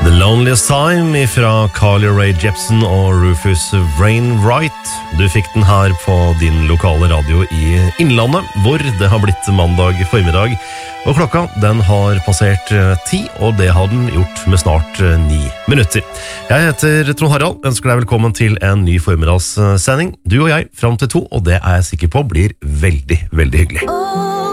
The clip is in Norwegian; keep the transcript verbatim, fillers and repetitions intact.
Loneliest Time fra Carly Rae Jepsen og Rufus Wainwright. Du fikk den her på din lokale radio i Innlandet, hvor det har blitt mandag formiddag. Og klokka, den har passert ti, og det har den gjort med snart ni minutter. Jeg heter Trond Harald, ønsker deg velkommen til en ny formidagssending. Du og jeg, frem til to, og det er jeg sikker på blir veldig, veldig hyggelig.